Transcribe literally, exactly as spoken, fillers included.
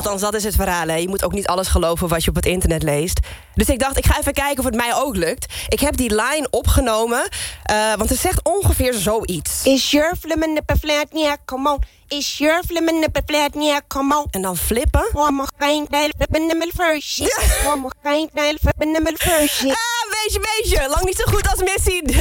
Althans, dat is het verhaal. Hè. Je moet ook niet alles geloven wat je op het internet leest. Dus ik dacht, ik ga even kijken of het mij ook lukt. Ik heb die line opgenomen, uh, want het zegt ongeveer zoiets. Is your flimmende flat neer, come on. Is your flimmende flat neer, come on. En dan flippen. Oh, mag geen deel flimmende versie. Oh, mag geen deel flimmende versie. Ah, beetje, beetje. Lang niet zo goed als Missy.